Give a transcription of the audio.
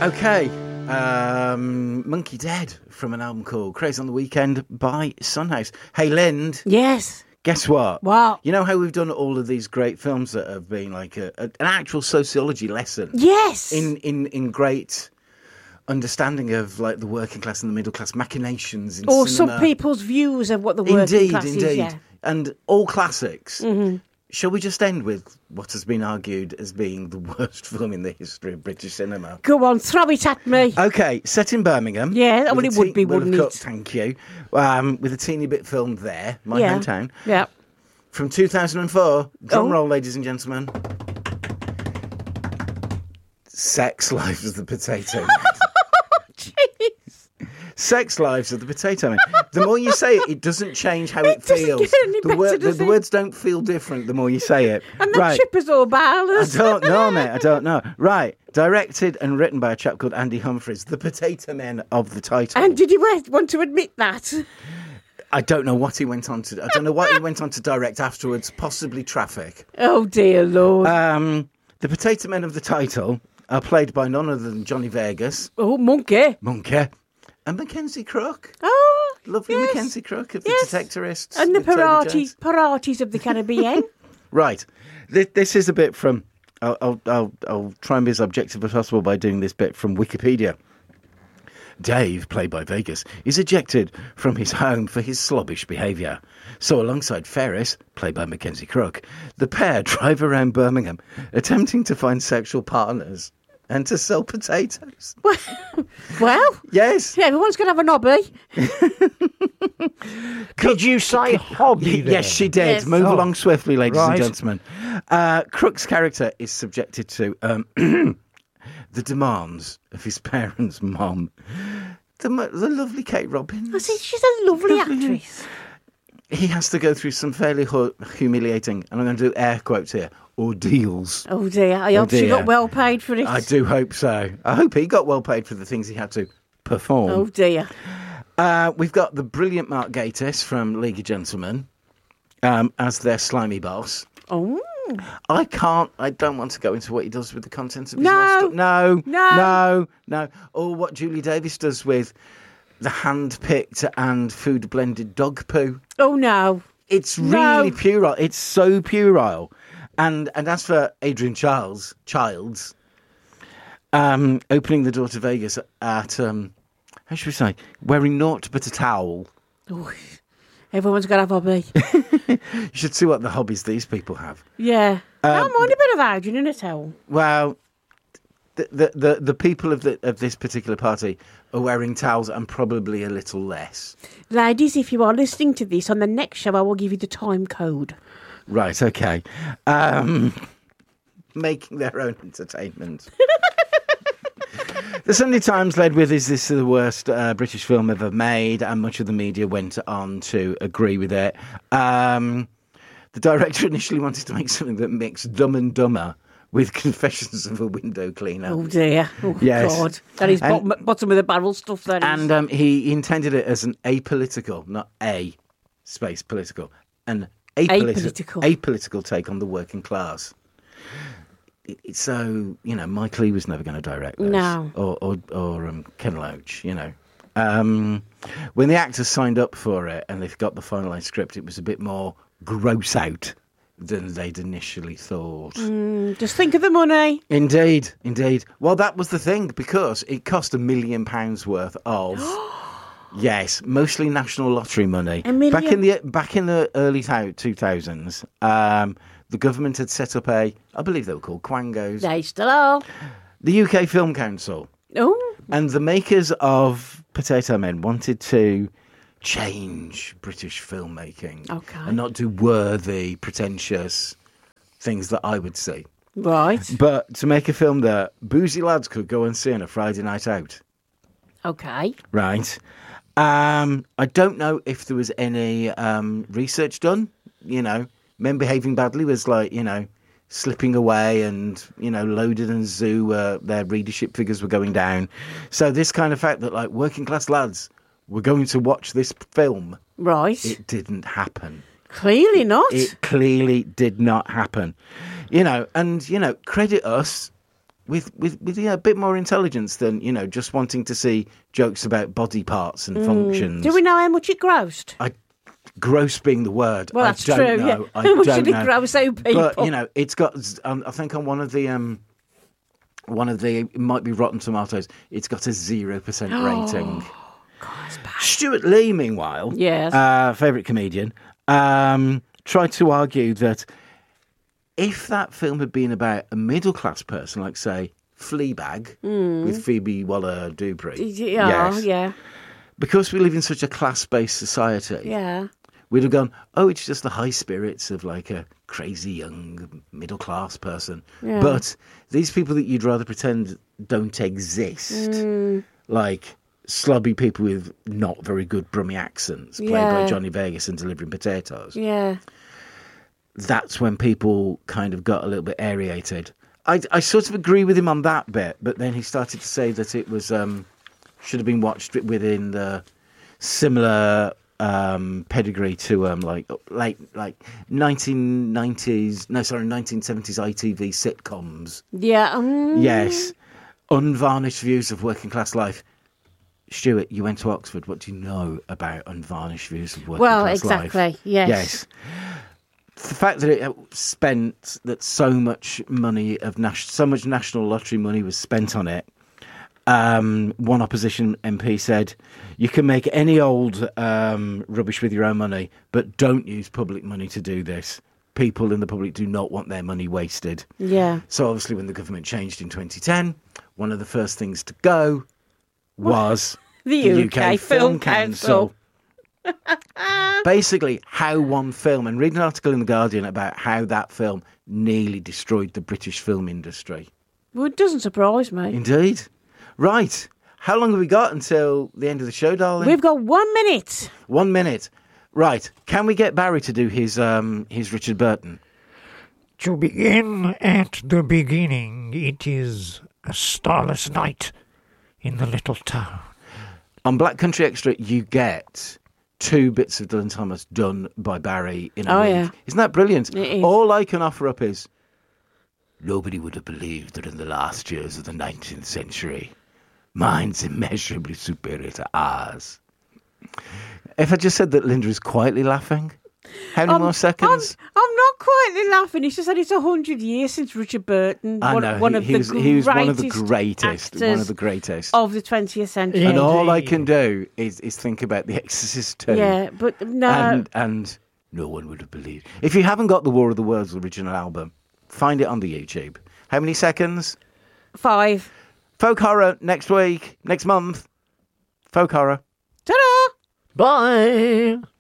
Okay, Monkey Dead from an album called Craze on the Weekend by Sunhouse. Hey, Lind. Yes. Guess what? What? You know how we've done all of these great films that have been like an actual sociology lesson? Yes. In great understanding of like the working class and the middle class machinations in or cinema. some people's views of what the working class is. Yeah. And all classics. Mm-hmm. Shall we just end with what has been argued as being the worst film in the history of British cinema? Go on, throw it at me. Okay, set in Birmingham. Yeah, well, it would be, wouldn't it? Thank you. With a teeny bit filmed there, my hometown. Yeah. From 2004. Drum roll, ladies and gentlemen. Sex Lives of the Potato Man. Jeez. Sex Lives of the Potato Man. The more you say it, it doesn't change how it feels. The words don't feel different the more you say it. And the chippers or ballers. I don't know, mate. I don't know. Right. Directed and written by a chap called Andy Humphries, the Potato Men of the title. And did he want to admit that? I don't know what he went on to. I don't know what he went on to direct afterwards. Possibly Traffic. Oh dear Lord. The Potato Men of the title are played by none other than Johnny Vegas. Oh, Monkey. And Mackenzie Crook. Oh, lovely yes. Mackenzie Crook of the Detectorists. And the Paratis of the Caribbean. Right. This is a bit from. I'll try and be as objective as possible by doing this bit from Wikipedia. Dave, played by Vegas, is ejected from his home for his slobbish behaviour. So alongside Ferris, played by Mackenzie Crook, the pair drive around Birmingham, attempting to find sexual partners and to sell potatoes. Well, yes. Everyone's going to have a hobby. Did you say hobby there? Yes, she did. Yes. Move along swiftly, ladies and Right. gentlemen. Crook's character is subjected to the demands of his parents' mom, the lovely Kate Robbins. I see, she's a lovely actress. He has to go through some fairly humiliating, and I'm going to do air quotes here, ordeals. Oh dear, I hope she got well paid for it. I do hope so. I hope he got well paid for the things he had to perform. Oh dear. We've got the brilliant Mark Gatiss from League of Gentlemen as their slimy boss. Oh. I don't want to go into what he does with the contents of his No. No. Or what Julie Davis does with the hand-picked and food-blended dog poo. Oh no. It's really puerile. It's so puerile. And as for Adrian Childs, opening the door to Vegas at, how should we say, wearing naught but a towel. Oh, everyone's got to have a hobby. You should see what the hobbies these people have. Yeah. I don't mind a bit of Adrian in a towel. Well, the people of this particular party are wearing towels and probably a little less. Ladies, if you are listening to this, on the next show I will give you the time code. Right, okay. Making their own entertainment. The Sunday Times led with, is this the worst British film ever made? And much of the media went on to agree with it. The director initially wanted to make something that mixed Dumb and Dumber with Confessions of a Window Cleaner. Oh dear. Oh yes. God. That is bottom of the barrel stuff, that is. And he intended it as an apolitical, not a space political, an apolitical take on the working class. So, Mike Leigh was never going to direct this. No. Or Ken Loach, When the actors signed up for it and they've got the finalised script, it was a bit more gross out than they'd initially thought. Just think of the money. Indeed. Well, that was the thing, because it cost £1 million worth of... Yes, mostly National Lottery money. $1 million? Back in the early 2000s, the government had set up I believe they were called Quangos. They still are. The UK Film Council. Oh. And the makers of Potato Men wanted to change British filmmaking. Okay. And not do worthy, pretentious things that I would see. Right. But to make a film that boozy lads could go and see on a Friday night out. Okay. Right. I don't know if there was any research done. Men Behaving Badly was slipping away and, Loaded and Zoo, their readership figures were going down. So this kind of fact that, working class lads were going to watch this film. Right. It didn't happen. Clearly not. It clearly did not happen. And, credit us, with a bit more intelligence than, just wanting to see jokes about body parts and functions. Do we know how much it grossed? Gross being the word. Well, that's I don't true. know. Yeah. I How much don't did it know. gross out people? But, it's got, I think on one of the, it might be Rotten Tomatoes, it's got a 0% rating. God, it's bad. Stuart Lee, meanwhile, Yes. favourite comedian, tried to argue that if that film had been about a middle-class person, like, say, Fleabag with Phoebe Waller-Dupree, Yeah. because we live in such a class-based society, Yeah. we'd have gone, oh, it's just the high spirits of, like, a crazy young middle-class person. Yeah. But these people that you'd rather pretend don't exist, like slobby people with not very good Brummie accents, played by Johnny Vegas and delivering potatoes, Yeah. that's when people kind of got a little bit aerated. I sort of agree with him on that bit, but then he started to say that it was should have been watched within the similar pedigree to like 1970s ITV sitcoms. Yeah. Yes, unvarnished views of working class life. Stuart, you went to Oxford. What do you know about unvarnished views of working class life? Exactly. Yes. Yes. The fact that it spent so much money so much national lottery money was spent on it. One opposition MP said, "You can make any old rubbish with your own money, but don't use public money to do this. People in the public do not want their money wasted." Yeah. So obviously, when the government changed in 2010, one of the first things to go was The UK Film Council. Basically, how one film, and read an article in The Guardian about how that film nearly destroyed the British film industry. Well, it doesn't surprise me. Indeed. Right. How long have we got until the end of the show, darling? We've got 1 minute. 1 minute. Right. Can we get Barry to do his Richard Burton? To begin at the beginning, it is a starless night in the little town. On Black Country Extra, you get 2 bits of Dylan Thomas done by Barry in a week. Yeah. Isn't that brilliant? It is. All I can offer up is, nobody would have believed that in the last years of the 19th century, minds immeasurably superior to ours. If I just said that Linda is quietly laughing, how many more seconds? I'm not quietly laughing. It's just that it's 100 years since Richard Burton. I know, he was one of the greatest. One of the greatest. Of the 20th century. And all I can do is think about The Exorcist 2. Yeah, but no. And no one would have believed. If you haven't got the War of the Worlds original album, find it on the YouTube. How many seconds? 5. Folk horror next month. Folk horror. Ta-da! Bye.